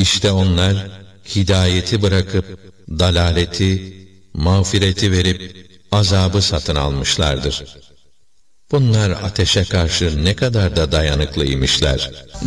İşte onlar hidayeti bırakıp dalaleti, mağfireti verip azabı satın almışlardır. Bunlar ateşe karşı ne kadar da dayanıklıymışlar.